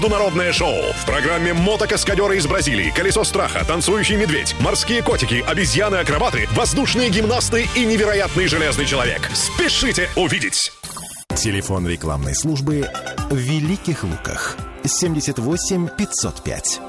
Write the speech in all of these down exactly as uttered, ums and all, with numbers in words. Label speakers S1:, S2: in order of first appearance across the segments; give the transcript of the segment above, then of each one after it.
S1: Народное шоу. В программе мотокаскадеры из Бразилии, колесо страха, танцующий медведь, морские котики, обезьяны-акробаты, воздушные гимнасты и невероятный железный человек. Спешите увидеть!
S2: Телефон рекламной службы в Великих Луках. семьдесят восемь пятьсот пять.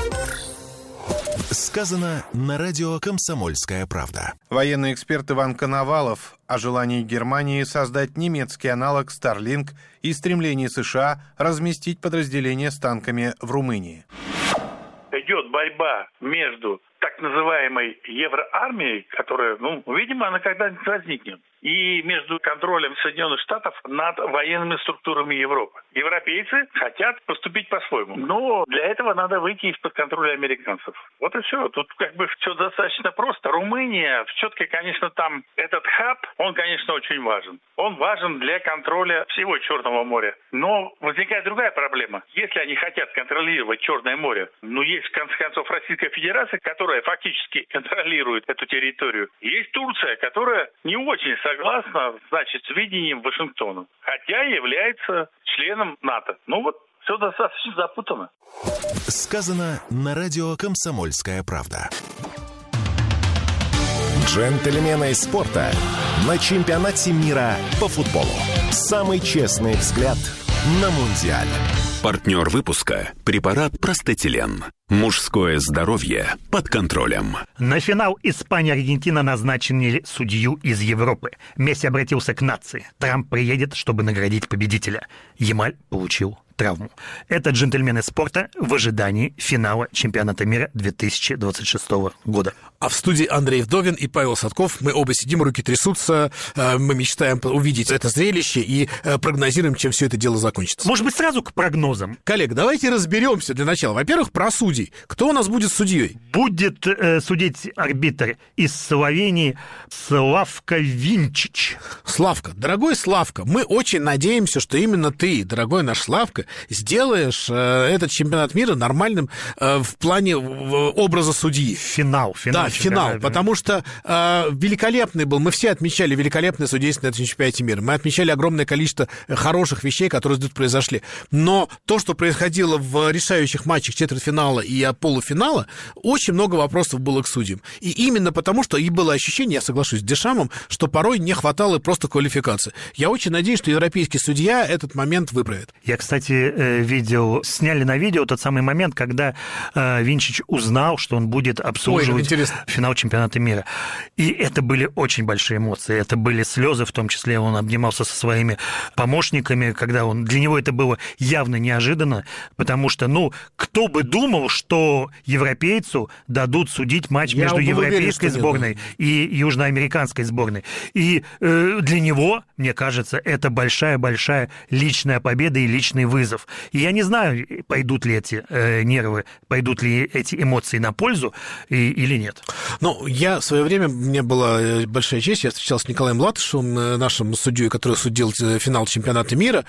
S2: Сказано на радио «Комсомольская правда».
S3: Военный эксперт Иван Коновалов о желании Германии создать немецкий аналог Starlink и стремлении США разместить подразделения с танками в Румынии.
S4: Идет борьба между так называемой евроармией, которая, ну, видимо, она когда-нибудь возникнет, и между контролем Соединенных Штатов над военными структурами Европы. Европейцы хотят поступить по-своему, но для этого надо выйти из-под контроля американцев. Вот и все. Тут как бы все достаточно просто. Румыния, все-таки, конечно, там этот хаб, он, конечно, очень важен. Он важен для контроля всего Черного моря. Но возникает другая проблема. Если они хотят контролировать Черное море, ну, есть, в конце концов, Российская Федерация, которая фактически контролирует эту территорию. Есть Турция, которая не очень согласна, значит, с видением Вашингтона, хотя является членом НАТО. Ну вот, все достаточно запутано.
S2: Сказано на радио «Комсомольская правда». Джентльмены спорта на чемпионате мира по футболу. Самый честный взгляд на Мундиаль.
S5: Партнер выпуска – препарат Простетилен. Мужское здоровье под контролем.
S6: На финал Испания-Аргентина назначили судью из Европы. Месси обратился к нации. Трамп приедет, чтобы наградить победителя. Ямаль получил травму. Это джентльмены спорта в ожидании финала чемпионата мира две тысячи двадцать шестого года.
S7: А в студии Андрей Вдовин и Павел Садков. Мы оба сидим, руки трясутся. Мы мечтаем увидеть это зрелище и прогнозируем, чем все это дело закончится.
S6: Может быть, сразу к прогнозам?
S7: Коллег, давайте разберемся для начала. Во-первых, про судей. Кто у нас будет судьей?
S6: Будет э, судить арбитр из Словении Славко Винчич.
S7: Славка, дорогой Славка, мы очень надеемся, что именно ты, дорогой наш Славка, сделаешь э, этот чемпионат мира нормальным э, в плане в, образа судьи.
S6: Финал. финал
S7: да, финал, потому что э, великолепный был, мы все отмечали великолепное судейство на этом чемпионате мира. Мы отмечали огромное количество хороших вещей, которые здесь произошли. Но то, что происходило в решающих матчах четвертьфинала и полуфинала, очень много вопросов было к судьям. И именно потому, что и было ощущение, я соглашусь с Дешамом, что порой не хватало просто квалификации. Я очень надеюсь, что европейский судья этот момент выправит.
S6: Я, кстати, видел, сняли на видео тот самый момент, когда Винчич узнал, что он будет обслуживать Ой, финал чемпионата мира. И это были очень большие эмоции, это были слезы, в том числе он обнимался со своими помощниками, когда он... Для него это было явно неожиданно, потому что, ну, кто бы думал, что европейцу дадут судить матч Я между европейской уверен, сборной и южноамериканской сборной. И э, для него, мне кажется, это большая-большая личная победа и личный вызов. И я не знаю, пойдут ли эти э, нервы, пойдут ли эти эмоции на пользу и, или нет.
S7: Ну, я в свое время, мне была большая честь, я встречался с Николаем Латышевым, нашим судьей, который судил финал чемпионата мира,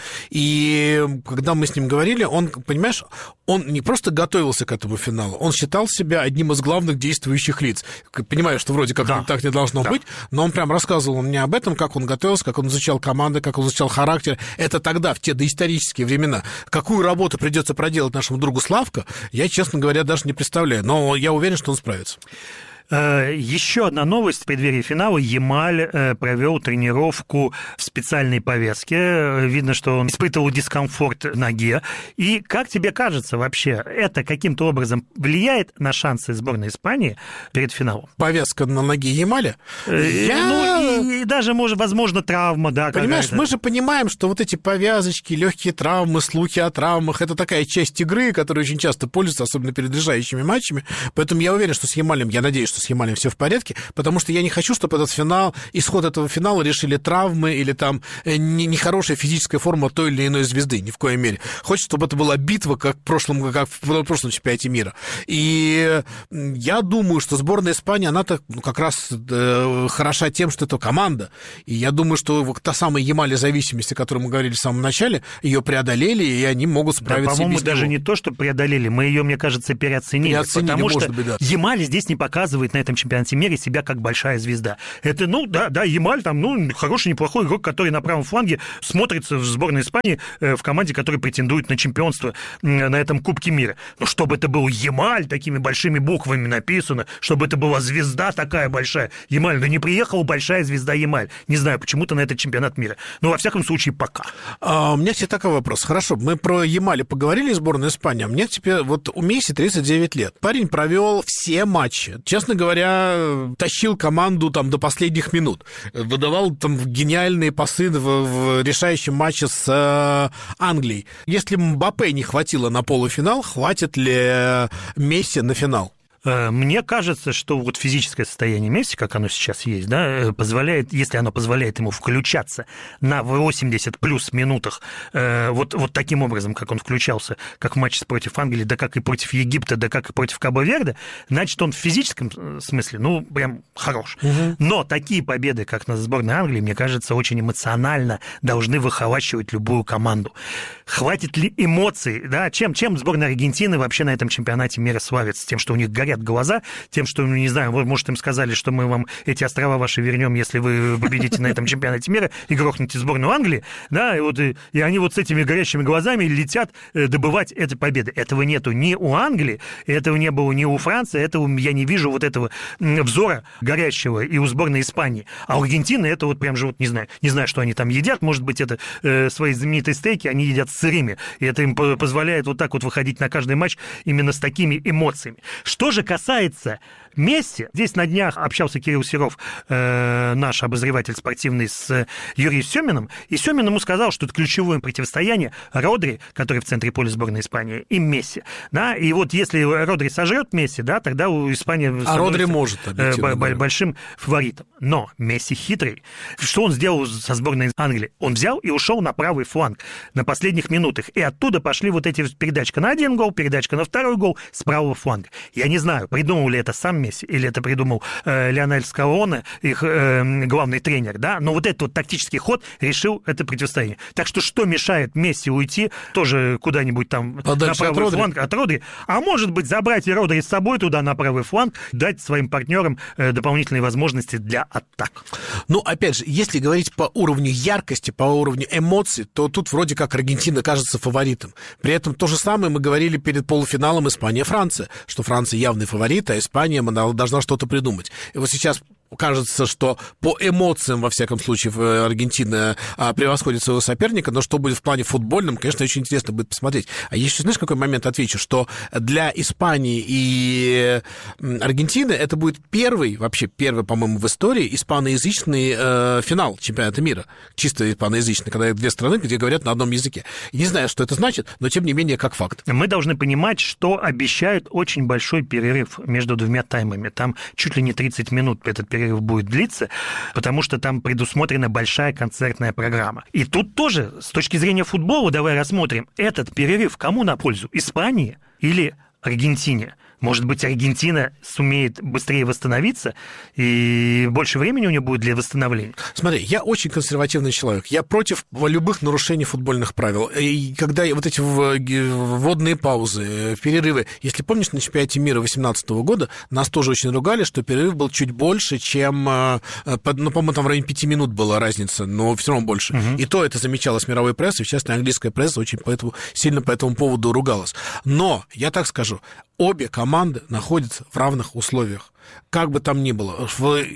S7: и когда мы с ним говорили, он, понимаешь, он не просто готовился к этому финалу, он считал себя одним из главных действующих лиц. Понимаю, что вроде как да. так не должно да. быть, но он прям рассказывал мне об этом, как он готовился, как он изучал команды, как он изучал характер. Это тогда, в те доисторические времена. Какую работу придется проделать нашему другу Славко, я, честно говоря, даже не представляю. Но я уверен, что он справится.
S6: Еще одна новость в преддверии финала. Ямаль провел тренировку в специальной повязке. Видно, что он испытывал дискомфорт в ноге. И как тебе кажется вообще, это каким-то образом влияет на шансы сборной Испании перед финалом?
S7: Повязка на ноге Ямаля?
S6: Я... Ну, и, и даже, может, возможно, травма, да.
S7: Понимаешь,
S6: какая-то.
S7: Мы же понимаем, что вот эти повязочки, легкие травмы, слухи о травмах, это такая часть игры, которая очень часто пользуется, особенно перед решающими матчами. Поэтому я уверен, что с Ямалем, я надеюсь, что с Ямалем все в порядке, потому что я не хочу, чтобы этот финал, исход этого финала решили травмы или там нехорошая физическая форма той или иной звезды, ни в коей мере. Хочется, чтобы это была битва, как в прошлом, как в прошлом чемпионате мира. И я думаю, что сборная Испании, она-то ну, как раз э, хороша тем, что это команда. И я думаю, что вот та самая Ямаль зависимость, о которой мы говорили в самом начале, ее преодолели, и они могут справиться.
S6: Да, по-моему,
S7: без
S6: даже
S7: него.
S6: Не то, что преодолели, мы ее, мне кажется, переоценили.
S7: Переоценили,
S6: потому
S7: может
S6: что
S7: быть, да.
S6: Ямаль здесь не показывает показывает на этом чемпионате мира себя как большая звезда. Это, ну, да, да, Ямаль там, ну, хороший, неплохой игрок, который на правом фланге смотрится в сборной Испании, в команде, которая претендует на чемпионство на этом Кубке мира. Но чтобы это был Ямаль, такими большими буквами написано, чтобы это была звезда такая большая. Ямаль, да не приехала большая звезда Ямаль. Не знаю, почему-то на этот чемпионат мира. Но, во всяком случае, пока.
S7: А, у меня теперь такой вопрос. Хорошо, мы про Ямаля поговорили, сборную Испании. А мне теперь, вот у Месси тридцать девять лет. Парень провел все матчи. Честно говоря, тащил команду там до последних минут. Выдавал там гениальные пасы в, в решающем матче с э, Англией. Если Мбаппе не хватило на полуфинал, хватит ли Месси на финал?
S6: Мне кажется, что вот физическое состояние Месси, как оно сейчас есть, да, позволяет, если оно позволяет ему включаться на восемьдесят плюс минутах вот, вот таким образом, как он включался, как в матче против Англии, да как и против Египта, да как и против Кабо-Верде, значит, он в физическом смысле, ну, прям хорош. Угу. Но такие победы, как на сборной Англии, мне кажется, очень эмоционально должны выхолащивать любую команду. Хватит ли эмоций, да, чем, чем сборная Аргентины вообще на этом чемпионате мира славится? Тем, что у них горят глаза, тем, что, ну, не знаю, может, им сказали, что мы вам эти острова ваши вернем, если вы победите на этом чемпионате мира и грохнете сборную Англии, да, и, вот, и, и они вот с этими горящими глазами летят добывать эти победы. Этого нету ни у Англии, этого не было ни у Франции, этого я не вижу вот этого взора горящего и у сборной Испании. А у Аргентины это вот прям же, вот не знаю, не знаю, что они там едят, может быть, это э, свои знаменитые стейки они едят сырыми, и это им позволяет вот так вот выходить на каждый матч именно с такими эмоциями. Что же касается Месси, здесь на днях общался Кирилл Серов, э, наш обозреватель спортивный, с Юрием Семиным, и Семин ему сказал, что это ключевое противостояние Родри, который в центре поля сборной Испании, и Месси. Да? И вот если Родри сожрет Месси, да, тогда у Испании
S7: а Родри может,
S6: э, большим фаворитом. Но Месси хитрый. Что он сделал со сборной Англии? Он взял и ушел на правый фланг на последних минутах, и оттуда пошли вот эти передачка на один гол, передачка на второй гол с правого фланга. Я не знаю, придумал ли это сам Месси, или это придумал э, Лионель Скалоне, их э, главный тренер, да, но вот этот вот тактический ход решил это противостояние. Так что что мешает Месси уйти тоже куда-нибудь там подальше на правый от фланг от Родри, а может быть забрать и Родри с собой туда на правый фланг, дать своим партнерам э, дополнительные возможности для атак.
S7: Ну, опять же, если говорить по уровню яркости, по уровню эмоций, то тут вроде как Аргентина кажется фаворитом. При этом то же самое мы говорили перед полуфиналом Испания-Франция, что Франция явный фаворит, а Испания должна что-то придумать. И вот сейчас кажется, что по эмоциям, во всяком случае, Аргентина превосходит своего соперника, но что будет в плане футбольном, конечно, очень интересно будет посмотреть. А еще, знаешь, какой момент отвечу, что для Испании и Аргентины это будет первый, вообще первый, по-моему, в истории испаноязычный э, финал чемпионата мира. Чисто испаноязычный, когда две страны, где говорят на одном языке. И не знаю, что это значит, но тем не менее, как факт.
S6: Мы должны понимать, что обещают очень большой перерыв между двумя таймами. Там чуть ли не тридцать минут этот перерыв будет длиться, потому что там предусмотрена большая концертная программа. И тут тоже, с точки зрения футбола, давай рассмотрим, этот перерыв кому на пользу? Испании или Аргентине? Может быть, Аргентина сумеет быстрее восстановиться, и больше времени у нее будет для восстановления?
S7: Смотри, я очень консервативный человек. Я против любых нарушений футбольных правил. И когда вот эти вводные паузы, перерывы... Если помнишь, на чемпионате мира две тысячи восемнадцатого года нас тоже очень ругали, что перерыв был чуть больше, чем... Ну, по-моему, там в районе пяти минут была разница, но все равно больше. Угу. И то это замечалось мировой прессой, в частности, английская пресса очень поэтому, сильно по этому поводу ругалась. Но, я так скажу, обе команды находятся в равных условиях. Как бы там ни было.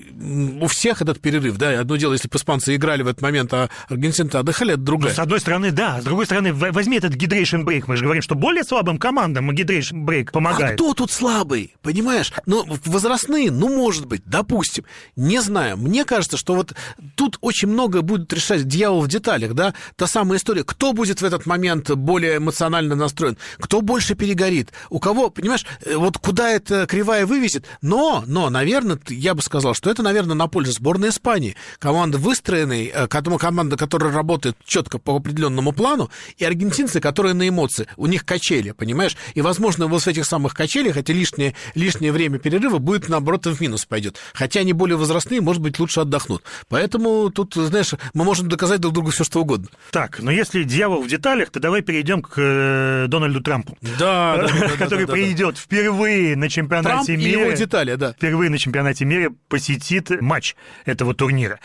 S7: У всех этот перерыв, да, одно дело, если бы испанцы играли в этот момент, а аргентинцы отдыхали, это другое.
S6: Ну, с одной стороны, да, с другой стороны, возьми этот hydration break, мы же говорим, что более слабым командам hydration break помогает.
S7: А кто тут слабый, понимаешь? Ну, возрастные, ну, может быть, допустим, не знаю, мне кажется, что вот тут очень много будет решать дьявол в деталях, да, та самая история, кто будет в этот момент более эмоционально настроен, кто больше перегорит, у кого, понимаешь, вот куда эта кривая вывесит, но Но, наверное, я бы сказал, что это, наверное, на пользу сборной Испании. Команда выстроенной, команда, которая работает четко по определенному плану, и аргентинцы, которые на эмоции. У них качели, понимаешь? И, возможно, вот в этих самых качелях эти лишнее, лишнее время перерыва будет, наоборот, в минус пойдет. Хотя они более возрастные, может быть, лучше отдохнут. Поэтому тут, знаешь, мы можем доказать друг другу все, что угодно.
S6: Так, но если дьявол в деталях, то давай перейдем к Дональду Трампу.
S7: Да,
S6: который придет впервые на чемпионате мира.
S7: Трамп и его детали, да. да.
S6: впервые на чемпионате мира посетит матч этого турнира.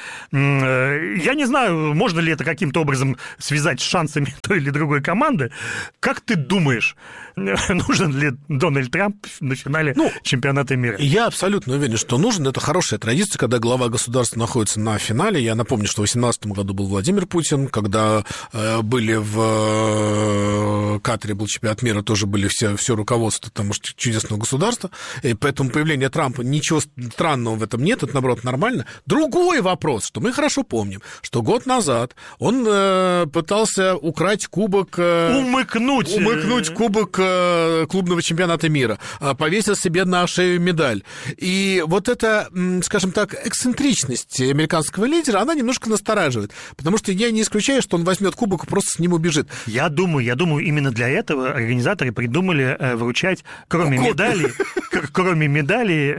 S6: Я не знаю, можно ли это каким-то образом связать с шансами той или другой команды. Как ты думаешь, нужен ли Дональд Трамп на финале ну, чемпионата мира?
S7: Я абсолютно уверен, что нужен. Это хорошая традиция, когда глава государства находится на финале. Я напомню, что в две тысячи восемнадцатом году был Владимир Путин, когда э, были в э, Катаре, был чемпионат мира, тоже были все, все руководство там, может, чудесного государства. И поэтому появление Трампа, ничего странного в этом нет, это, наоборот, нормально. Другой вопрос, что мы хорошо помним, что год назад он э, пытался украть кубок... Э,
S6: умыкнуть.
S7: Умыкнуть кубок э, клубного чемпионата мира, э, повесил себе на шею медаль. И вот эта, скажем так, эксцентричность американского лидера, она немножко настораживает, потому что я не исключаю, что он возьмет кубок и просто с ним убежит.
S6: Я думаю, я думаю, именно для этого организаторы придумали э, вручать, кроме
S7: Кубок.
S6: медалей, кроме медалей,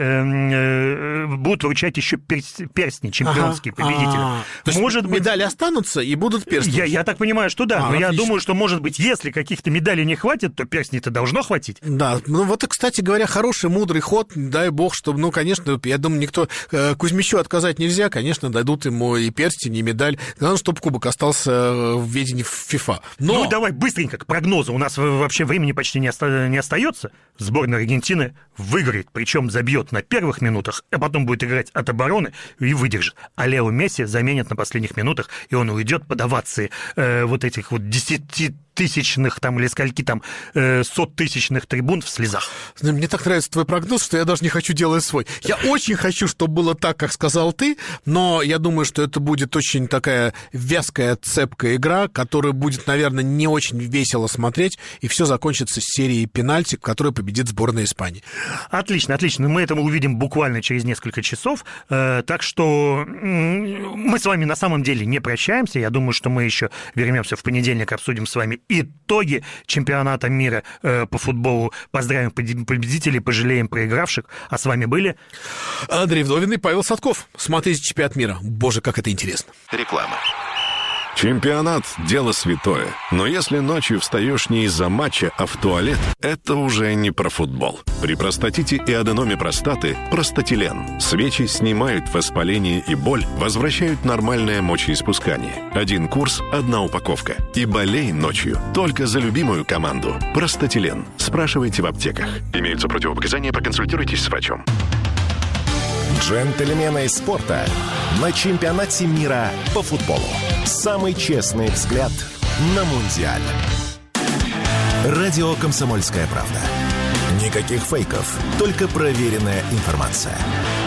S6: э, э, будут вручать еще перстни чемпионские победители.
S7: Может быть, медали останутся и будут перстни?
S6: Я, я так понимаю, что да, а, но отлично. Я думаю, что, может быть, если каких-то медалей не хватит, то перстней-то должно хватить.
S7: Да, ну вот, кстати говоря, хороший, мудрый ход, дай бог, чтобы, ну, конечно, я думаю, никто, Кузьмичу отказать нельзя, конечно, дадут ему и перстень, и медаль, главное, чтобы кубок остался в ведении ФИФА. Но...
S6: Ну, давай быстренько к прогнозу, у нас вообще времени почти не, оста... не остается. Сборная Аргентины выиграет, причем забьет на первых минутах, а потом будет играть от обороны и выдержит. А Лео Месси заменят на последних минутах, и он уйдет под овации э, вот этих вот десятитысячных там или скольки там э, соттысячных трибун в слезах.
S7: Мне так нравится твой прогноз, что я даже не хочу делать свой. Я очень хочу, чтобы было так, как сказал ты, но я думаю, что это будет очень такая вязкая, цепкая игра, которая будет, наверное, не очень весело смотреть, и все закончится серией пенальти, в которой победит сборная Испании.
S6: Отлично, отлично. Мы это увидим буквально через несколько часов, э, так что мы с вами на самом деле не прощаемся. Я думаю, что мы еще вернемся в понедельник, обсудим с вами итоги чемпионата мира э, по футболу. Поздравим победителей, пожалеем проигравших. А с вами были
S7: Андрей Вдовин и Павел Садков. Смотрите чемпионат мира. Боже, как это интересно.
S5: Реклама.
S1: Чемпионат – дело святое. Но если ночью встаешь не из-за матча, а в туалет, это уже не про футбол. При простатите и аденоме простаты – простатилен. Свечи снимают воспаление и боль, возвращают нормальное мочеиспускание. Один курс – одна упаковка. И болей ночью только за любимую команду. Простатилен. Спрашивайте в аптеках. Имеются противопоказания, проконсультируйтесь с врачом.
S2: Джентльмены спорта на чемпионате мира по футболу. Самый честный взгляд на Мундиаль. Радио «Комсомольская правда». Никаких фейков, только проверенная информация.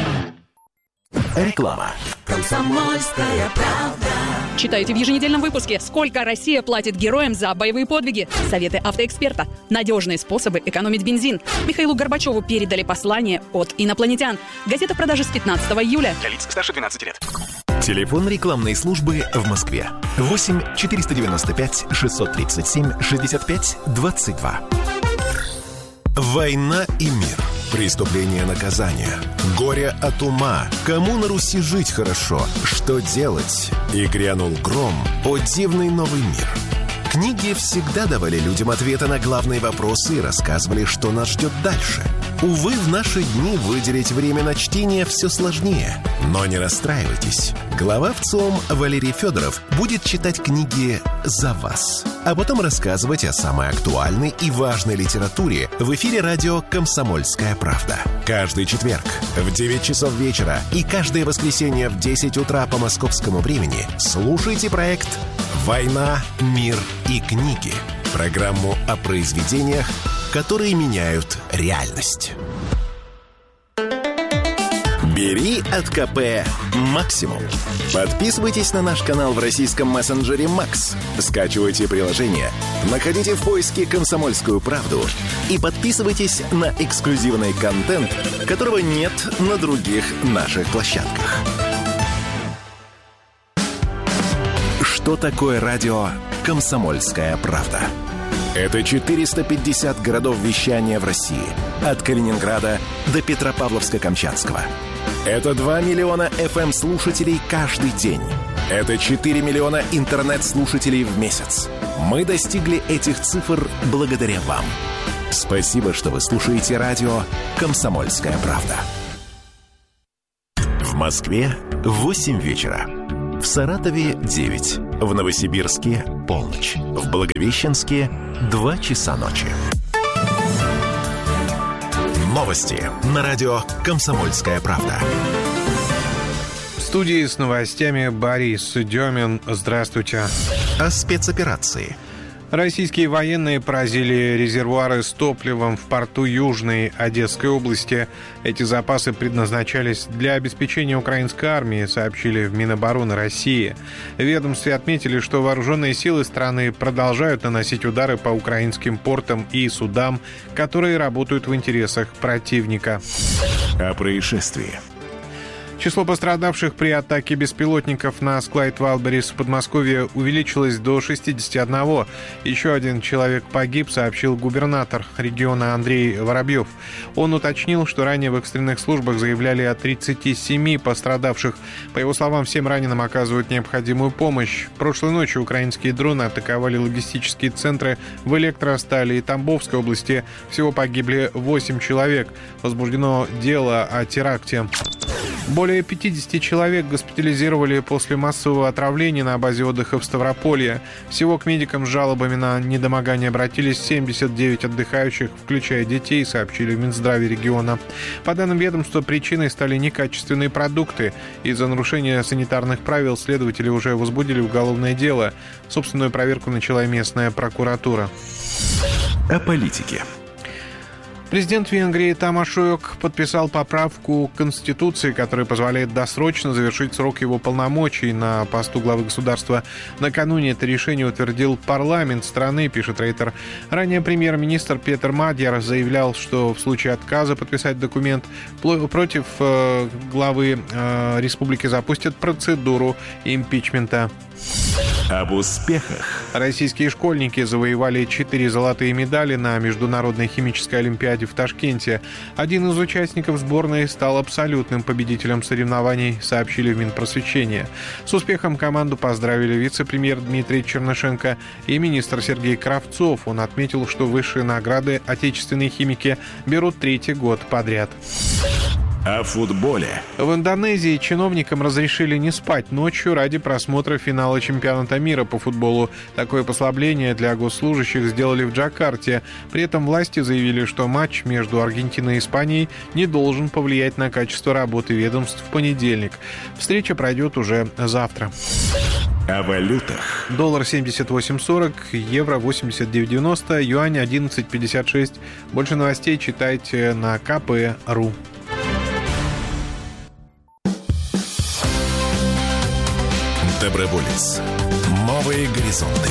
S2: Реклама.
S8: «Комсомольская правда».
S9: Читайте в еженедельном выпуске, сколько Россия платит героям за боевые подвиги. Советы автоэксперта. Надежные способы экономить бензин. Михаилу Горбачеву передали послание от инопланетян. Газета в продаже с пятнадцатого июля.
S10: Для лиц старше двенадцати лет.
S2: Телефон рекламной службы в Москве. восемь четыреста девяносто пять шестьсот тридцать семь шестьдесят пять двадцать два. Война и мир. Преступление, наказание. Горе от ума. Кому на Руси жить хорошо? Что делать? И грянул гром. О дивный новый мир. Книги всегда давали людям ответы на главные вопросы и рассказывали, что нас ждет дальше. Увы, в наши дни выделить время на чтение все сложнее. Но не расстраивайтесь. Глава ВЦИОМ Валерий Федоров будет читать книги за вас, а потом рассказывать о самой актуальной и важной литературе в эфире радио «Комсомольская правда». Каждый четверг в девять часов вечера и каждое воскресенье в десять утра по московскому времени слушайте проект «Война, мир и книги». Программу о произведениях, которые меняют реальность. Бери от КП максимум. Подписывайтесь на наш канал в российском мессенджере Макс. Скачивайте приложение, находите в поиске «Комсомольскую правду» и подписывайтесь на эксклюзивный контент, которого нет на других наших площадках. Что такое радио «Комсомольская правда»? Это четыреста пятьдесят городов вещания в России. От Калининграда до Петропавловска-Камчатского. Это два миллиона эф эм-слушателей каждый день. Это четыре миллиона интернет-слушателей в месяц. Мы достигли этих цифр благодаря вам. Спасибо, что вы слушаете радио «Комсомольская правда». Москве восемь вечера. В Саратове девять. В Новосибирске полночь. В Благовещенске два часа ночи. Новости на радио «Комсомольская правда».
S3: В студии с новостями Борис Демин. Здравствуйте.
S2: О спецоперации.
S3: Российские военные поразили резервуары с топливом в порту Южной Одесской области. Эти запасы предназначались для обеспечения украинской армии, сообщили в Минобороны России. В ведомстве отметили, что вооруженные силы страны продолжают наносить удары по украинским портам и судам, которые работают в интересах противника.
S2: О происшествии.
S3: Число пострадавших при атаке беспилотников на склад Вайлдберрис в Подмосковье увеличилось до шестидесяти одного. Еще один человек погиб, сообщил губернатор региона Андрей Воробьев. Он уточнил, что ранее в экстренных службах заявляли о тридцати семи пострадавших. По его словам, всем раненым оказывают необходимую помощь. Прошлой ночью украинские дроны атаковали логистические центры в Электростали и Тамбовской области. Всего погибли восемь человек. Возбуждено дело о теракте. Более пятидесяти человек госпитализировали после массового отравления на базе отдыха в Ставрополье. Всего к медикам с жалобами на недомогание обратились семьдесят девять отдыхающих, включая детей, сообщили в Минздраве региона. По данным ведомства, причиной стали некачественные продукты. Из-за нарушения санитарных правил следователи уже возбудили уголовное дело. Собственную проверку начала местная прокуратура.
S2: О политике.
S3: Президент Венгрии Тамаш Уёк подписал поправку к Конституции, которая позволяет досрочно завершить срок его полномочий на посту главы государства. Накануне это решение утвердил парламент страны, пишет Рейтер. Ранее премьер-министр Петер Мадьяр заявлял, что в случае отказа подписать документ против э, главы э, республики запустят процедуру импичмента.
S2: Об успехах.
S3: Российские школьники завоевали четыре золотые медали на Международной химической олимпиаде в Ташкенте. Один из участников сборной стал абсолютным победителем соревнований, сообщили в Минпросвещения. С успехом команду поздравили вице-премьер Дмитрий Чернышенко и министр Сергей Кравцов. Он отметил, что высшие награды отечественные химики берут третий год подряд.
S2: О футболе.
S3: В Индонезии чиновникам разрешили не спать ночью ради просмотра финала чемпионата мира по футболу. Такое послабление для госслужащих сделали в Джакарте. При этом власти заявили, что матч между Аргентиной и Испанией не должен повлиять на качество работы ведомств в понедельник. Встреча пройдет уже завтра.
S2: О валютах.
S3: Доллар семьдесят восемь сорок, евро восемьдесят девять девяносто, юань одиннадцать пятьдесят шесть. Больше новостей читайте на ка пэ точка ру.
S2: Доброволец. Новые горизонты.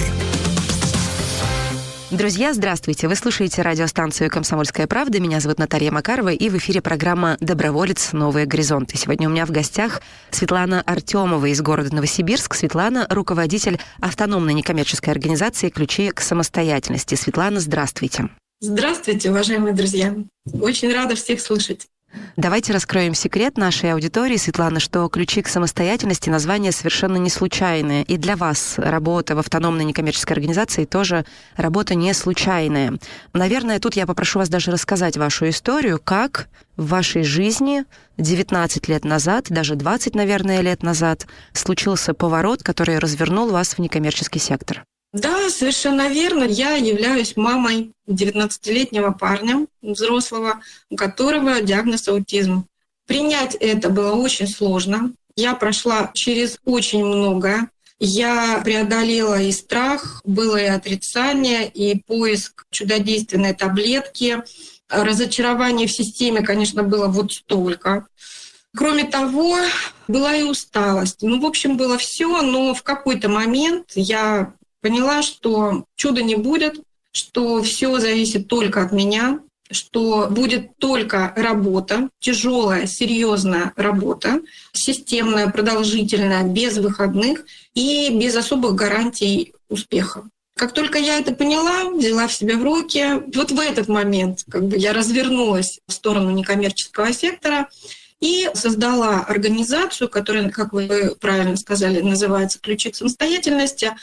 S10: Друзья, здравствуйте. Вы слушаете радиостанцию «Комсомольская правда». Меня зовут Наталья Макарова, и в эфире программа «Доброволец. Новые горизонты». Сегодня у меня в гостях Светлана Артемова из города Новосибирск. Светлана – руководитель автономной некоммерческой организации «Ключи к самостоятельности». Светлана, здравствуйте.
S11: Здравствуйте, уважаемые друзья. Очень рада всех слышать.
S10: Давайте раскроем секрет нашей аудитории, Светлана, что «Ключи к самостоятельности» — название совершенно не случайное. И для вас работа в автономной некоммерческой организации тоже работа не случайная. Наверное, тут я попрошу вас даже рассказать вашу историю, как в вашей жизни девятнадцать лет назад, даже двадцать, наверное, лет назад случился поворот, который развернул вас в некоммерческий сектор.
S11: Да, совершенно верно. Я являюсь мамой девятнадцатилетнего парня, взрослого, у которого диагноз аутизм. Принять это было очень сложно. Я прошла через очень многое. Я преодолела и страх, было и отрицание, и поиск чудодейственной таблетки. Разочарование в системе, конечно, было вот столько. Кроме того, была и усталость. Ну, в общем, было все, но в какой-то момент я поняла, что чуда не будет, что все зависит только от меня, что будет только работа, тяжелая, серьезная работа, системная, продолжительная, без выходных и без особых гарантий успеха. Как только я это поняла, взяла в себя в руки, вот в этот момент как бы я развернулась в сторону некоммерческого сектора и создала организацию, которая, как вы правильно сказали, называется «Ключи к самостоятельности»,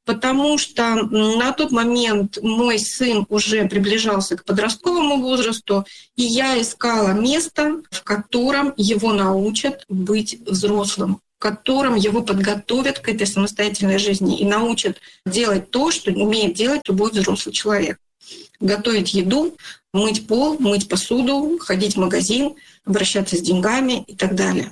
S11: потому что на тот момент мой сын уже приближался к подростковому возрасту, и я искала место, в котором его научат быть взрослым, в котором его подготовят к этой самостоятельной жизни и научат делать то, что умеет делать любой взрослый человек. Готовить еду, мыть пол, мыть посуду, ходить в магазин, обращаться с деньгами и так далее.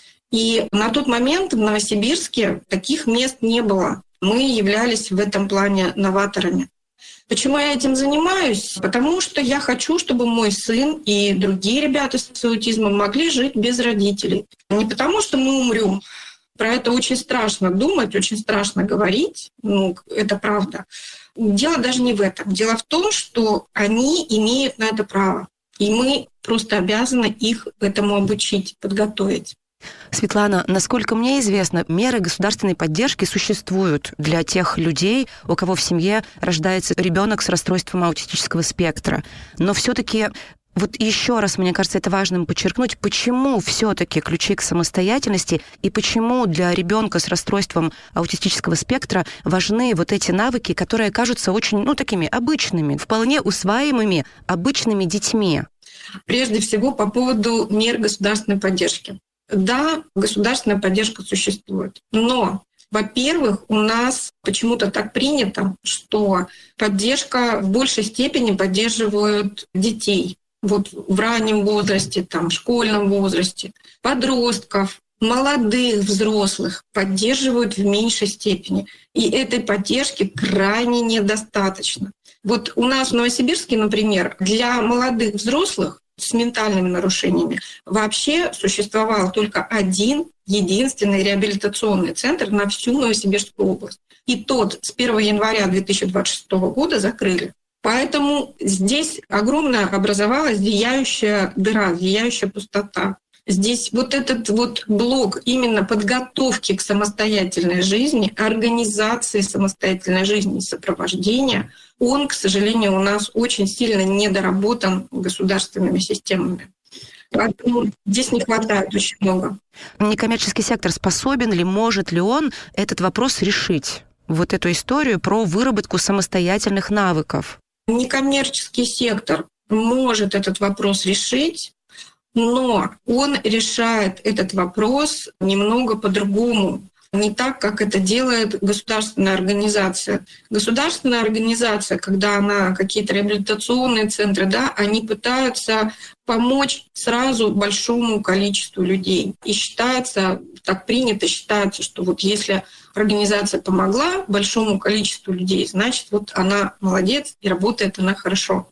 S11: И на тот момент в Новосибирске таких мест не было. Мы являлись в этом плане новаторами. Почему я этим занимаюсь? Потому что я хочу, чтобы мой сын и другие ребята с аутизмом могли жить без родителей. Не потому, что мы умрем. Про это очень страшно думать, очень страшно говорить. Ну, это правда. Дело даже не в этом. Дело в том, что они имеют на это право. И мы просто обязаны их этому обучить, подготовить.
S10: Светлана, насколько мне известно, меры государственной поддержки существуют для тех людей, у кого в семье рождается ребенок с расстройством аутистического спектра. Но все-таки вот еще раз, мне кажется, это важным подчеркнуть, почему все-таки ключи к самостоятельности и почему для ребенка с расстройством аутистического спектра важны вот эти навыки, которые кажутся очень, ну, такими обычными, вполне усваиваемыми обычными детьми.
S11: Прежде всего, по поводу мер государственной поддержки. Да, государственная поддержка существует, но, во-первых, у нас почему-то так принято, что поддержка в большей степени поддерживают детей. Вот в раннем возрасте, там, в школьном возрасте, подростков, молодых взрослых поддерживают в меньшей степени. И этой поддержки крайне недостаточно. Вот у нас в Новосибирске, например, для молодых взрослых с ментальными нарушениями вообще существовал только один единственный реабилитационный центр на всю Новосибирскую область. И тот с первого января две тысячи двадцать шестого года закрыли. Поэтому здесь огромная образовалась зияющая дыра, зияющая пустота. Здесь вот этот вот блок именно подготовки к самостоятельной жизни, организации самостоятельной жизни и сопровождения, он, к сожалению, у нас очень сильно недоработан государственными системами. Поэтому здесь не хватает очень много.
S10: Некоммерческий сектор способен ли, может ли он этот вопрос решить? Вот эту историю про выработку самостоятельных навыков.
S11: Некоммерческий сектор может этот вопрос решить, но он решает этот вопрос немного по-другому, не так, как это делает государственная организация. Государственная организация, когда она какие-то реабилитационные центры, да, они пытаются помочь сразу большому количеству людей. И считается, так принято, считается, что вот если организация помогла большому количеству людей, значит, вот она молодец и работает она хорошо.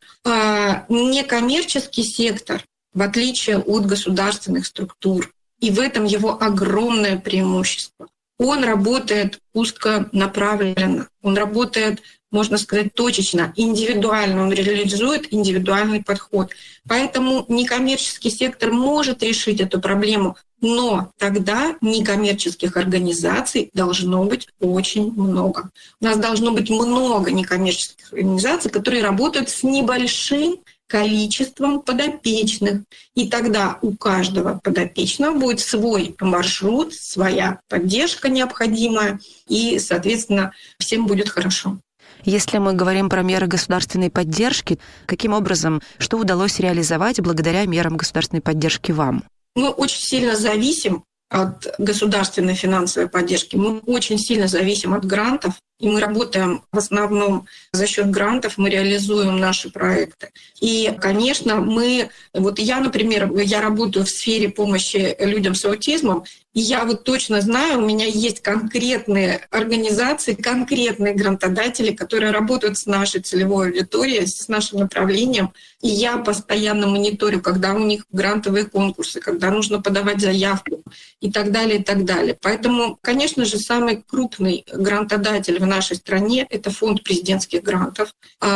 S11: А некоммерческий сектор, в отличие от государственных структур, и в этом его огромное преимущество. Он работает узконаправленно, он работает, можно сказать, точечно, индивидуально, он реализует индивидуальный подход. Поэтому некоммерческий сектор может решить эту проблему, но тогда некоммерческих организаций должно быть очень много. У нас должно быть много некоммерческих организаций, которые работают с небольшим количеством подопечных. И тогда у каждого подопечного будет свой маршрут, своя поддержка необходимая, и, соответственно, всем будет хорошо.
S10: Если мы говорим про меры государственной поддержки, каким образом, что удалось реализовать благодаря мерам государственной поддержки вам?
S11: Мы очень сильно зависим от государственной финансовой поддержки. Мы очень сильно зависим от грантов, и мы работаем в основном за счет грантов, мы реализуем наши проекты. И, конечно, мы, вот я, например, я работаю в сфере помощи людям с аутизмом, и я вот точно знаю, у меня есть конкретные организации, конкретные грантодатели, которые работают с нашей целевой аудиторией, с нашим направлением. И я постоянно мониторю, когда у них грантовые конкурсы, когда нужно подавать заявку и так далее, и так далее. Поэтому, конечно же, самый крупный грантодатель в нашей стране — это фонд президентских грантов.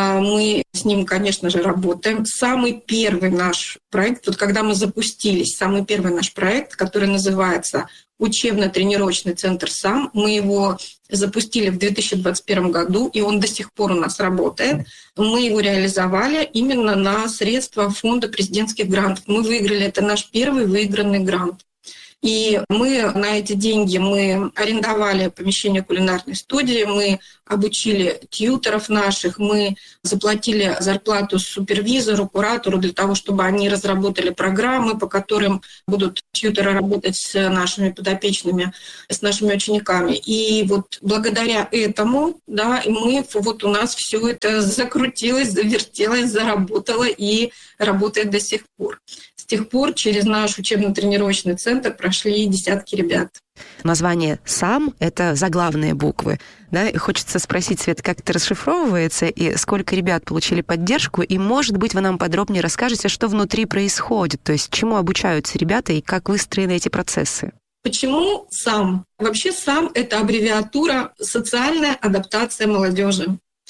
S11: Мы с ним, конечно же, работаем. Самый первый наш проект, вот когда мы запустились, самый первый наш проект, который называется «Учебно-тренировочный центр САМ», мы его запустили в две тысячи двадцать первом году, и он до сих пор у нас работает. Мы его реализовали именно на средства фонда президентских грантов. Мы выиграли, это наш первый выигранный грант. И мы на эти деньги мы арендовали помещение кулинарной студии, мы обучили тьюторов наших, мы заплатили зарплату супервизору, куратору для того, чтобы они разработали программы, по которым будут тьюторы работать с нашими подопечными, с нашими учениками. И вот благодаря этому, да, мы, вот у нас все это закрутилось, завертелось, заработало и работает до сих пор. С тех пор через наш учебно-тренировочный центр прошли десятки ребят.
S10: Название «САМ» — это заглавные буквы. Да? И хочется спросить, Свет, как это расшифровывается, и сколько ребят получили поддержку, и, может быть, вы нам подробнее расскажете, что внутри происходит, то есть чему обучаются ребята и как выстроены эти процессы.
S11: Почему САМ? Вообще САМ — это аббревиатура «Социальная адаптация молодежи».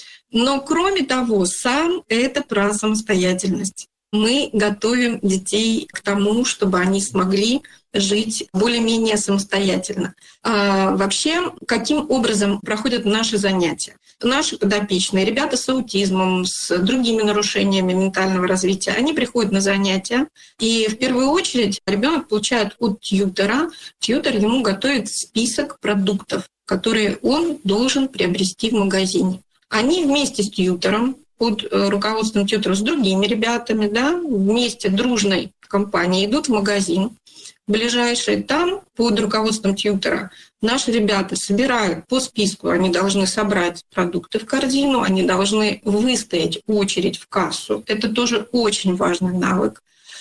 S11: Но кроме того, САМ — это про самостоятельность. Мы готовим детей к тому, чтобы они смогли жить более-менее самостоятельно. А вообще, каким образом проходят наши занятия? Наши подопечные, ребята с аутизмом, с другими нарушениями ментального развития, они приходят на занятия, и в первую очередь ребенок получает от тьютера, тьютер ему готовит список продуктов, которые он должен приобрести в магазине. Они вместе с тьютером, под руководством тьютера с другими ребятами, да, вместе дружной компанией идут в магазин ближайший. Там под руководством тьютера наши ребята собирают по списку, они должны собрать продукты в корзину, они должны выстоять очередь в кассу. Это тоже очень важный навык.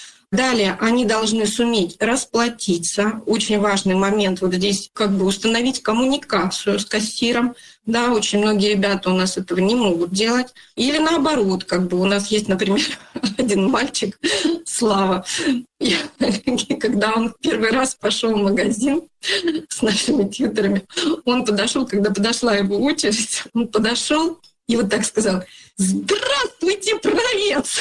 S11: Далее они должны суметь расплатиться. Очень важный момент вот здесь, как бы установить коммуникацию с кассиром. Да, очень многие ребята у нас этого не могут делать. Или наоборот, как бы у нас есть, например, один мальчик, Слава, и, когда он первый раз пошел в магазин с нашими тьютерами, он подошел, когда подошла его очередь, он подошел и вот так сказал: «Здравствуйте, продавец!»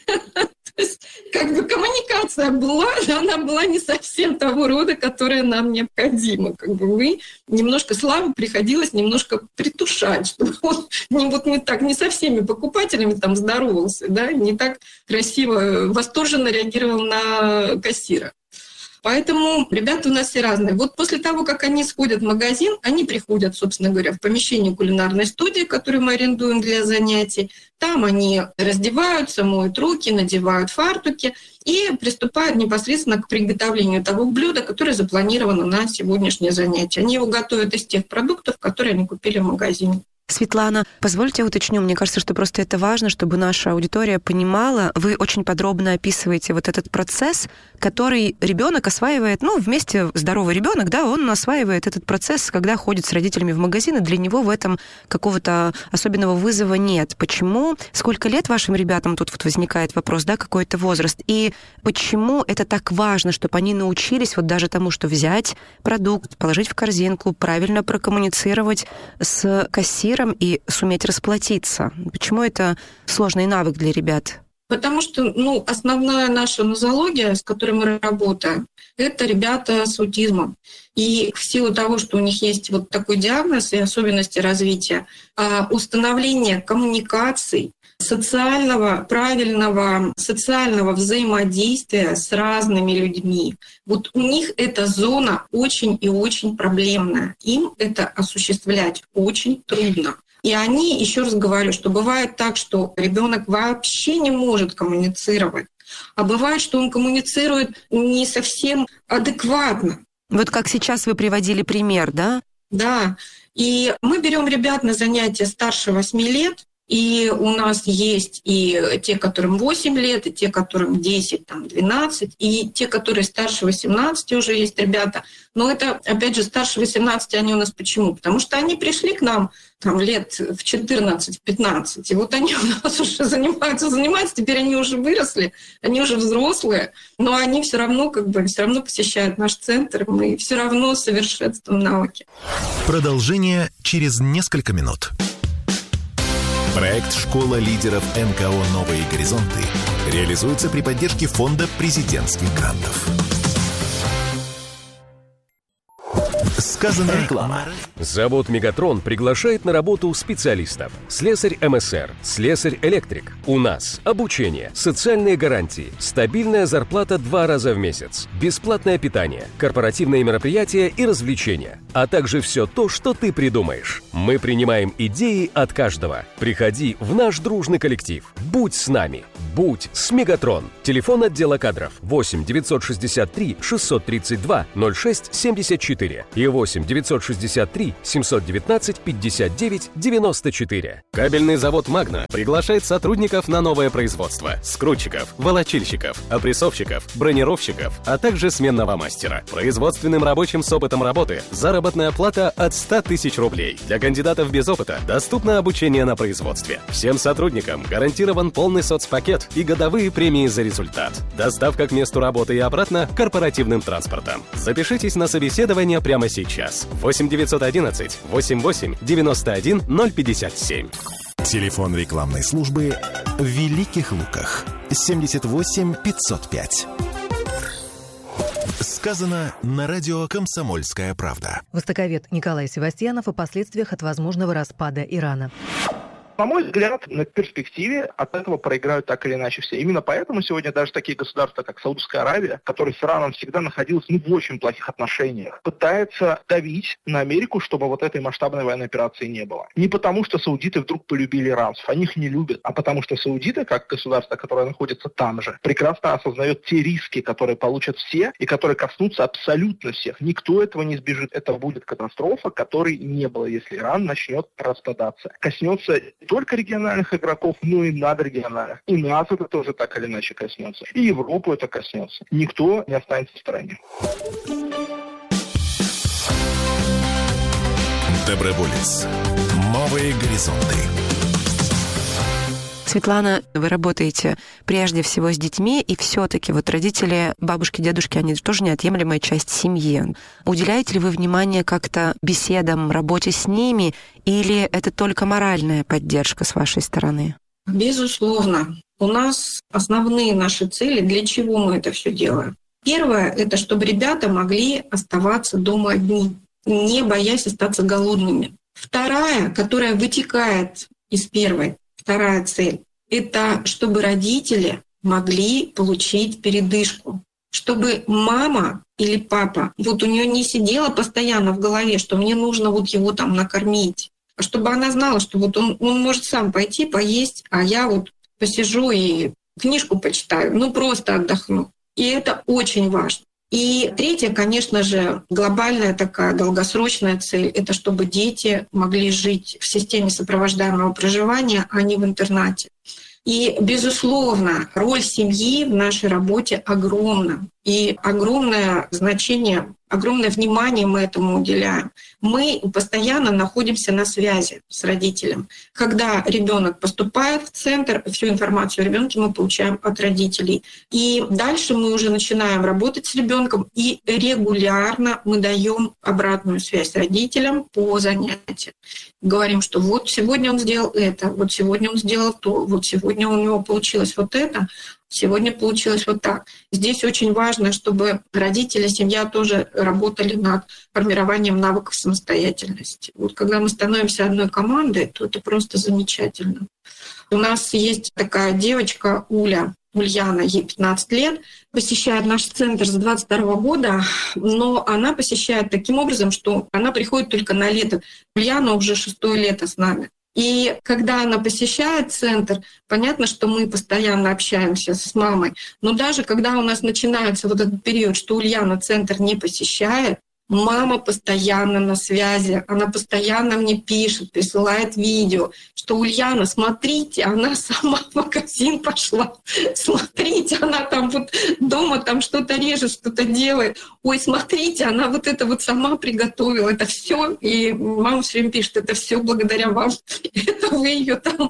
S11: То есть, как бы коммуникация была, но она была не совсем того рода, которая нам необходима. Как бы мы немножко Славу приходилось немножко притушать, чтобы он не, вот не так, не со всеми покупателями там здоровался, да, не так красиво, восторженно реагировал на кассира. Поэтому ребята у нас все разные. Вот после того, как они сходят в магазин, они приходят, собственно говоря, в помещение кулинарной студии, которую мы арендуем для занятий. Там они раздеваются, моют руки, надевают фартуки и приступают непосредственно к приготовлению того блюда, которое запланировано на сегодняшнее занятие. Они его готовят из тех продуктов, которые они купили в магазине.
S10: Светлана, позвольте уточню, мне кажется, что просто это важно, чтобы наша аудитория понимала. Вы очень подробно описываете вот этот процесс, который ребенок осваивает, ну, вместе здоровый ребенок, да, он осваивает этот процесс, когда ходит с родителями в магазин, и для него в этом какого-то особенного вызова нет. Почему? Сколько лет вашим ребятам тут вот возникает вопрос, да, какой-то возраст? И почему это так важно, чтобы они научились вот даже тому, что взять продукт, положить в корзинку, правильно прокоммуницировать с кассиром и суметь расплатиться? Почему это сложный навык для ребят?
S11: Потому что, ну, основная наша нозология, с которой мы работаем, это ребята с аутизмом. И в силу того, что у них есть вот такой диагноз и особенности развития, установление коммуникаций, социального, правильного социального взаимодействия с разными людьми. Вот у них эта зона очень и очень проблемная. Им это осуществлять очень трудно. И они, еще раз говорю, что бывает так, что ребенок вообще не может коммуницировать, а бывает, что он коммуницирует не совсем адекватно.
S10: Вот как сейчас вы приводили пример, да?
S11: Да. И мы берем ребят на занятия старше восьми лет, и у нас есть и те, которым восемь лет, и те, которым десять, там, двенадцать, и те, которые старше восемнадцати уже есть ребята. Но это, опять же, старше восемнадцати они у нас почему? Потому что они пришли к нам там, лет в четырнадцать-пятнадцать, и вот они у нас уже занимаются, занимаются, теперь они уже выросли, они уже взрослые, но они все равно, как бы, все равно посещают наш центр, мы все равно совершенствуем навыки.
S2: Продолжение через несколько минут. Проект «Школа лидеров эн ка о «Новые горизонты» реализуется при поддержке Фонда президентских грантов. Сказано реклама.
S12: Завод «Мегатрон» приглашает на работу специалистов. Слесарь эм эс эр, слесарь-электрик. У нас обучение, социальные гарантии, стабильная зарплата два раза в месяц, бесплатное питание, корпоративные мероприятия и развлечения, а также все то, что ты придумаешь. Мы принимаем идеи от каждого. Приходи в наш дружный коллектив. Будь с нами. Будь с «Мегатрон». Телефон отдела кадров восемь девятьсот шестьдесят три шестьсот тридцать два ноль шесть семьдесят четыре и восемь девятьсот шестьдесят три семьсот девятнадцать пятьдесят девять девяносто четыре.
S13: Кабельный завод «Магна» приглашает сотрудников на новое производство: скрутчиков, волочильщиков, опрессовщиков, бронировщиков, а также сменного мастера. Производственным рабочим с опытом работы заработная плата от ста тысяч рублей. Для кандидатов без опыта доступно обучение на производстве. Всем сотрудникам гарантирован полный соцпакет и годовые премии за результат. Доставка к месту работы и обратно корпоративным транспортом. Запишитесь на собеседование прямо сейчас. восемь девятьсот одиннадцать восемьдесят восемь девяносто один ноль пятьдесят семь.
S2: Телефон рекламной службы в Великих Луках. семьдесят восемь пятьсот пять. Сказано на радио «Комсомольская правда».
S14: Востоковед Николай Севастьянов о последствиях от возможного распада Ирана.
S15: На мой взгляд, на перспективе от этого проиграют так или иначе все. Именно поэтому сегодня даже такие государства, как Саудовская Аравия, которая с Ираном всегда находилась ну, в очень плохих отношениях, пытается давить на Америку, чтобы вот этой масштабной военной операции не было. Не потому, что саудиты вдруг полюбили иранцев, они их не любят, а потому что саудиты, как государство, которое находится там же, прекрасно осознает те риски, которые получат все и которые коснутся абсолютно всех. Никто этого не избежит. Это будет катастрофа, которой не было, если Иран начнет распадаться. Коснется не только региональных игроков, но и надрегиональных. И нас это тоже так или иначе коснется. И Европу это коснется. Никто не останется в стороне.
S2: Доброволец. Новые горизонты.
S10: Светлана, вы работаете прежде всего с детьми, и все-таки вот родители, бабушки, дедушки, они тоже неотъемлемая часть семьи. Уделяете ли вы внимание как-то беседам, работе с ними, или это только моральная поддержка с вашей стороны?
S11: Безусловно. У нас основные наши цели, для чего мы это все делаем. Первое — это чтобы ребята могли оставаться дома одни, не боясь остаться голодными. Вторая, которая вытекает из первой, вторая цель — это чтобы родители могли получить передышку, чтобы мама или папа, вот у нее не сидела постоянно в голове, что мне нужно вот его там накормить, а чтобы она знала, что вот он, он может сам пойти поесть, а я вот посижу и книжку почитаю, ну просто отдохну. И это очень важно. И третья, конечно же, глобальная такая долгосрочная цель — это чтобы дети могли жить в системе сопровождаемого проживания, а не в интернате. И, безусловно, роль семьи в нашей работе огромна. И огромное значение, огромное внимание мы этому уделяем. Мы постоянно находимся на связи с родителем. Когда ребенок поступает в центр, всю информацию о ребенке мы получаем от родителей. И дальше мы уже начинаем работать с ребенком, и регулярно мы даем обратную связь родителям по занятиям. Говорим, что вот сегодня он сделал это, вот сегодня он сделал то, вот сегодня у него получилось вот это. Сегодня получилось вот так. Здесь очень важно, чтобы родители, семья тоже работали над формированием навыков самостоятельности. Вот когда мы становимся одной командой, то это просто замечательно. У нас есть такая девочка Уля, Ульяна, ей пятнадцать лет, посещает наш центр с двадцать второго года, но она посещает таким образом, что она приходит только на лето. Ульяна уже шестое лето с нами. И когда она посещает центр, понятно, что мы постоянно общаемся с мамой, но даже когда у нас начинается вот этот период, что Ульяна центр не посещает, мама постоянно на связи, она постоянно мне пишет, присылает видео, что Ульяна, смотрите, она сама в магазин пошла, смотрите, она там вот дома там что-то режет, что-то делает, ой, смотрите, она вот это вот сама приготовила, это все, и мама все время пишет, это все благодаря вам, это вы ее там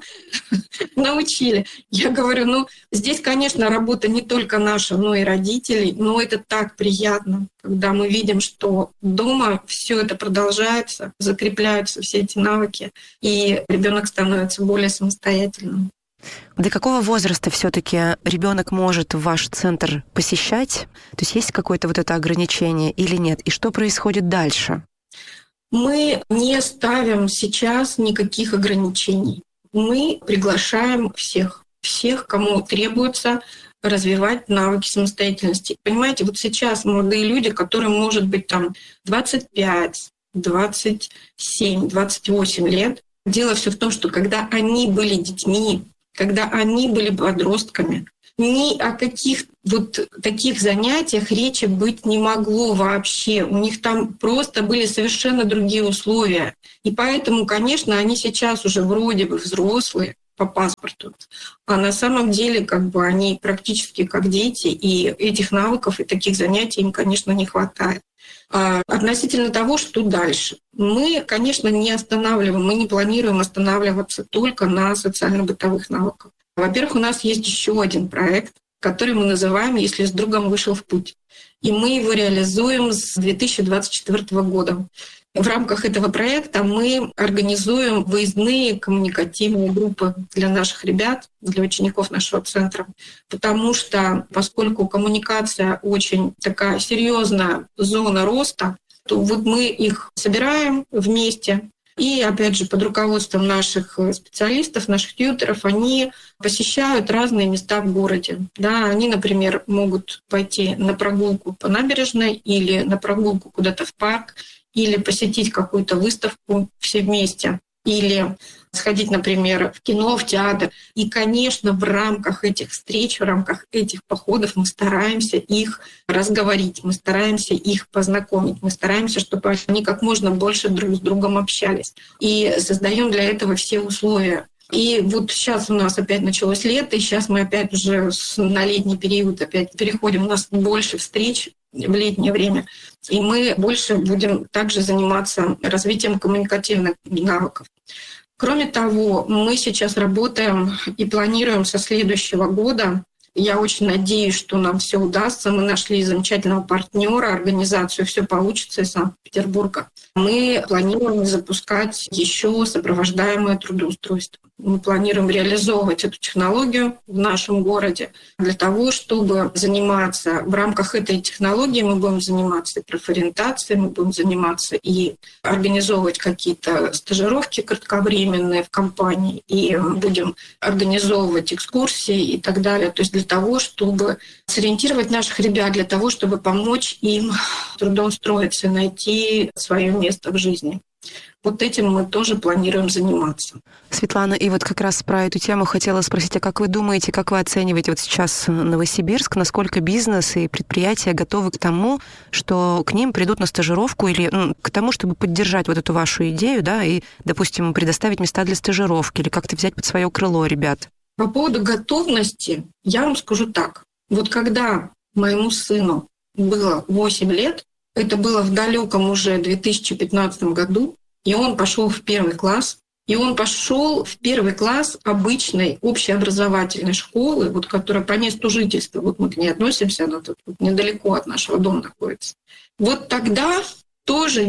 S11: научили. Я говорю, ну, здесь, конечно, работа не только наша, но и родителей, но это так приятно, когда мы видим, что дома все это продолжается, закрепляются все эти навыки, и ребенок становится более самостоятельным.
S10: До какого возраста все-таки ребенок может ваш центр посещать? То есть есть какое-то вот это ограничение или нет? И что происходит дальше?
S11: Мы не ставим сейчас никаких ограничений. Мы приглашаем всех, всех, кому требуется развивать навыки самостоятельности. Понимаете, вот сейчас молодые люди, которым может быть там двадцать пять, двадцать семь, двадцать восемь лет, дело все в том, что когда они были детьми, когда они были подростками, ни о каких вот таких занятиях речи быть не могло вообще. У них там просто были совершенно другие условия. И поэтому, конечно, они сейчас уже вроде бы взрослые по паспорту, а на самом деле как бы они практически как дети, и этих навыков и таких занятий им, конечно, не хватает. А относительно того, что дальше. Мы, конечно, не останавливаем, мы не планируем останавливаться только на социально-бытовых навыках. Во-первых, у нас есть еще один проект, который мы называем «Если с другом вышел в путь». И мы его реализуем с две тысячи двадцать четвёртого года. В рамках этого проекта мы организуем выездные коммуникативные группы для наших ребят, для учеников нашего центра. Потому что, поскольку коммуникация очень такая серьезная зона роста, то вот мы их собираем вместе. И, опять же, под руководством наших специалистов, наших тьюторов, они посещают разные места в городе. Да, они, например, могут пойти на прогулку по набережной или на прогулку куда-то в парк, или посетить какую-то выставку все вместе, или сходить, например, в кино, в театр. И, конечно, в рамках этих встреч, в рамках этих походов мы стараемся их разговорить, мы стараемся их познакомить, мы стараемся, чтобы они как можно больше друг с другом общались. И создаем для этого все условия. И вот сейчас у нас опять началось лето, и сейчас мы опять уже на летний период опять переходим, у нас больше встреч в летнее время, и мы больше будем также заниматься развитием коммуникативных навыков. Кроме того, мы сейчас работаем и планируем со следующего года. Я очень надеюсь, что нам все удастся. Мы нашли замечательного партнера, организацию «Все получится» из Санкт-Петербурга. Мы планируем запускать еще сопровождаемое трудоустройство. Мы планируем реализовывать эту технологию в нашем городе для того, чтобы заниматься в рамках этой технологии, мы будем заниматься и профориентацией, мы будем заниматься и организовывать какие-то стажировки кратковременные в компании, и будем организовывать экскурсии и так далее. То есть для того, чтобы сориентировать наших ребят, для того, чтобы помочь им трудоустроиться, найти свое место в жизни. Вот этим мы тоже планируем заниматься.
S10: Светлана, и вот как раз про эту тему хотела спросить, а как вы думаете, как вы оцениваете вот сейчас Новосибирск, насколько бизнес и предприятия готовы к тому, что к ним придут на стажировку или ну, к тому, чтобы поддержать вот эту вашу идею, да, и, допустим, предоставить места для стажировки или как-то взять под свое крыло ребят?
S11: По поводу готовности я вам скажу так. Вот когда моему сыну было восемь лет, это было в далеком уже две тысячи пятнадцатом году, и он пошел в первый класс. И он пошел в первый класс обычной общеобразовательной школы, вот, которая по месту жительства, вот мы к ней относимся, она тут вот недалеко от нашего дома находится. Вот тогда тоже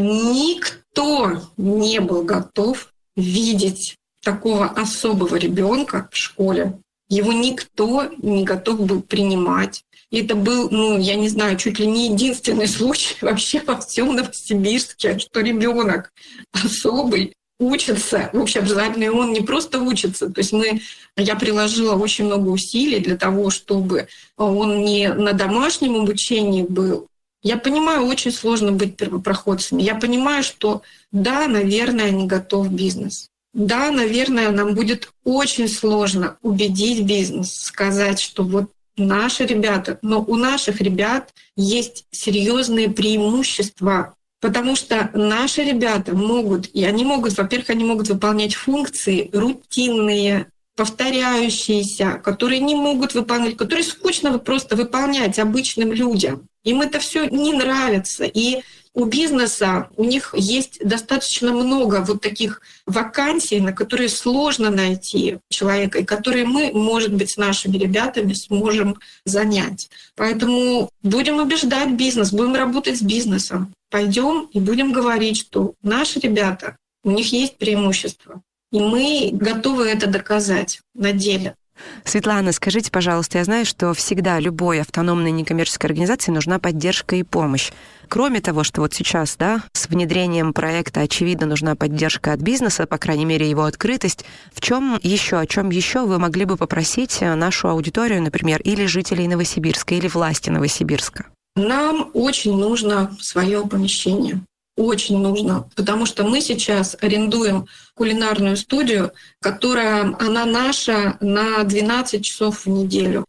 S11: никто не был готов видеть такого особого ребенка в школе. Его никто не готов был принимать. И это был, ну, я не знаю, чуть ли не единственный случай вообще во всем Новосибирске, что ребенок особый учится в общеобразовательной, он не просто учится. То есть мы, я приложила очень много усилий для того, чтобы он не на домашнем обучении был. Я понимаю, очень сложно быть первопроходцами. Я понимаю, что да, наверное, не готов бизнес. Да, наверное, нам будет очень сложно убедить бизнес, сказать, что вот наши ребята, но у наших ребят есть серьезные преимущества, потому что наши ребята могут, и они могут, во-первых, они могут выполнять функции рутинные, повторяющиеся, которые не могут выполнять, которые скучно просто выполнять обычным людям. Им это все не нравится. И у бизнеса, у них есть достаточно много вот таких вакансий, на которые сложно найти человека, и которые мы, может быть, с нашими ребятами сможем занять. Поэтому будем убеждать бизнес, будем работать с бизнесом. Пойдем и будем говорить, что наши ребята, у них есть преимущества. И мы готовы это доказать на деле.
S10: Светлана, скажите, пожалуйста, я знаю, что всегда любой автономной некоммерческой организации нужна поддержка и помощь. Кроме того, что вот сейчас, да, с внедрением проекта, очевидно, нужна поддержка от бизнеса, по крайней мере, его открытость. В чем еще, о чем еще вы могли бы попросить нашу аудиторию, например, или жителей Новосибирска, или власти Новосибирска?
S11: Нам очень нужно свое помещение. Очень нужно, потому что мы сейчас арендуем кулинарную студию, которая, она наша на двенадцать часов в неделю.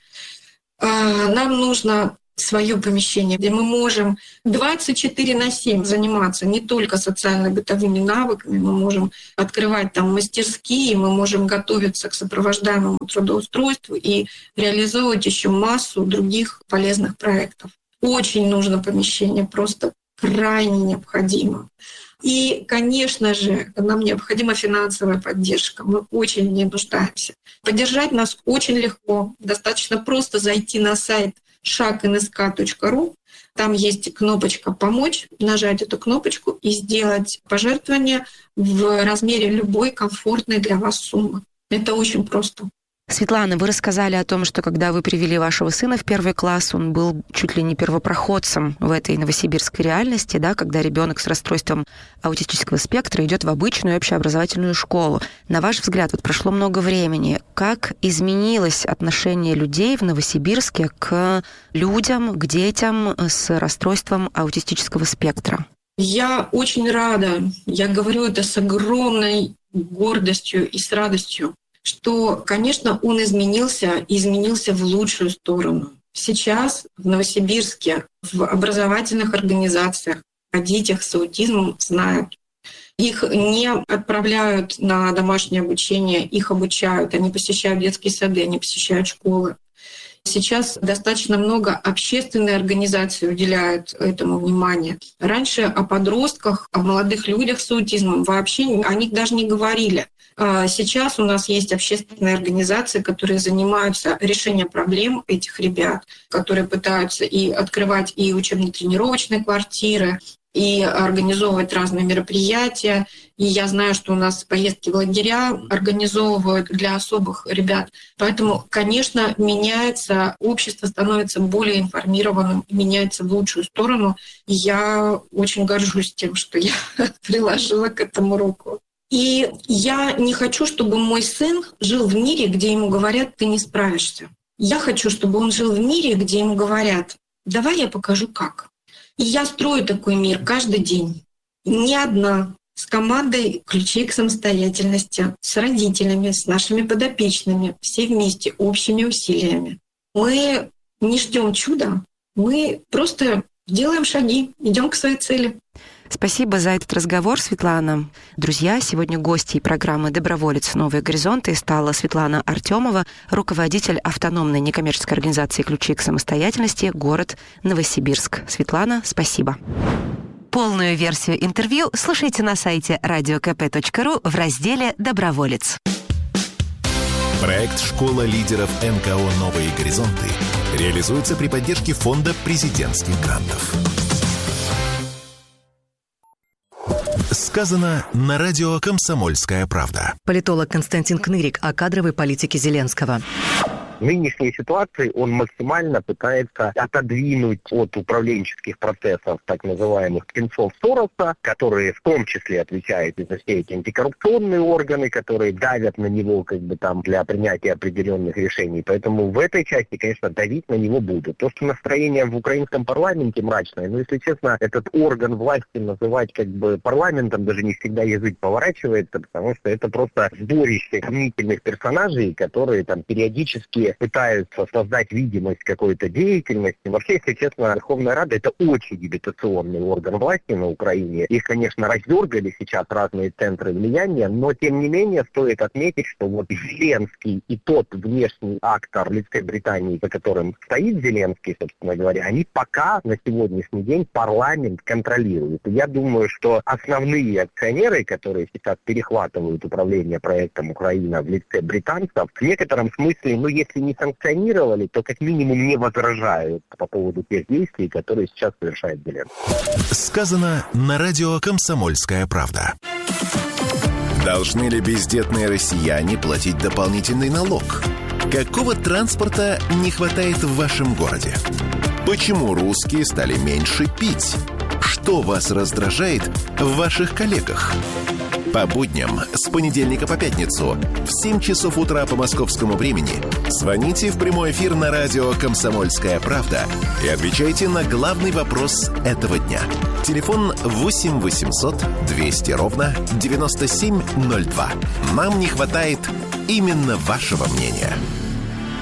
S11: Нам нужно свое помещение, где мы можем двадцать четыре на семь заниматься не только социально-бытовыми навыками, мы можем открывать там мастерские, мы можем готовиться к сопровождаемому трудоустройству и реализовывать еще массу других полезных проектов. Очень нужно помещение, просто крайне необходимо. И, конечно же, нам необходима финансовая поддержка. Мы очень в ней нуждаемся. Поддержать нас очень легко. Достаточно просто зайти на сайт шаг эн эс ка точка ру. Там есть кнопочка «Помочь», нажать эту кнопочку и сделать пожертвование в размере любой комфортной для вас суммы. Это очень просто.
S10: Светлана, вы рассказали о том, что когда вы привели вашего сына в первый класс, он был чуть ли не первопроходцем в этой новосибирской реальности, да, когда ребенок с расстройством аутистического спектра идет в обычную общеобразовательную школу. На ваш взгляд, вот прошло много времени, как изменилось отношение людей в Новосибирске к людям, к детям с расстройством аутистического спектра?
S11: Я очень рада, я говорю это с огромной гордостью и с радостью, что, конечно, он изменился, изменился в лучшую сторону. Сейчас в Новосибирске, в образовательных организациях о детях с аутизмом знают. Их не отправляют на домашнее обучение, их обучают, они посещают детские сады, они посещают школы. Сейчас достаточно много общественные организации уделяют этому внимание. Раньше о подростках, о молодых людях с аутизмом вообще о них даже не говорили. Сейчас у нас есть общественные организации, которые занимаются решением проблем этих ребят, которые пытаются и открывать и учебно-тренировочные квартиры, и организовывать разные мероприятия. И я знаю, что у нас поездки в лагеря организовывают для особых ребят. Поэтому, конечно, меняется, общество становится более информированным, меняется в лучшую сторону. И я очень горжусь тем, что я приложила к этому руку. И я не хочу, чтобы мой сын жил в мире, где ему говорят, ты не справишься. Я хочу, чтобы он жил в мире, где ему говорят, давай я покажу как. И я строю такой мир каждый день. Не одна, с командой «Ключей к самостоятельности», с родителями, с нашими подопечными, все вместе, общими усилиями. Мы не ждем чуда, мы просто делаем шаги, идем к своей цели.
S10: Спасибо за этот разговор, Светлана. Друзья, сегодня гостьей программы «Доброволец. Новые горизонты» стала Светлана Артемова, руководитель автономной некоммерческой организации «Ключи к самостоятельности», город Новосибирск. Светлана, спасибо.
S14: Полную версию интервью слушайте на сайте радио ка пэ точка ру в разделе «Доброволец».
S2: Проект «Школа лидеров эн ка о «Новые горизонты» реализуется при поддержке Фонда президентских грантов. Сказано на радио «Комсомольская правда».
S14: Политолог Константин Кнырик о кадровой политике Зеленского.
S16: В нынешней ситуации он максимально пытается отодвинуть от управленческих процессов так называемых птенцов Сороса, которые в том числе отвечают за все эти антикоррупционные органы, которые давят на него как бы там для принятия определенных решений. Поэтому в этой части, конечно, давить на него будут. То, что настроение в украинском парламенте мрачное, но, если честно, этот орган власти называть как бы парламентом даже не всегда язык поворачивается, потому что это просто сборище сомнительных персонажей, которые там периодически пытаются создать видимость какой-то деятельности. Вообще, если честно, Верховная Рада — это очень агитационный орган власти на Украине. Их, конечно, раздергали сейчас разные центры влияния, но, тем не менее, стоит отметить, что вот Зеленский и тот внешний актор в лице Британии, за которым стоит Зеленский, собственно говоря, они пока на сегодняшний день парламент контролируют. И я думаю, что основные акционеры, которые сейчас перехватывают управление проектом Украина в лице британцев, в некотором смысле, ну, если не санкционировали, то как минимум не возражают по поводу тех действий, которые сейчас совершает Зеленский.
S2: Сказано на радио «Комсомольская правда». Должны ли бездетные россияне платить дополнительный налог? Какого транспорта не хватает в вашем городе? Почему русские стали меньше пить? Что вас раздражает в ваших коллегах? По будням с понедельника по пятницу в семь часов утра по московскому времени звоните в прямой эфир на радио «Комсомольская правда» и отвечайте на главный вопрос этого дня. Телефон восемь восемьсот двести ровно девяносто семь ноль два. Нам не хватает именно вашего мнения.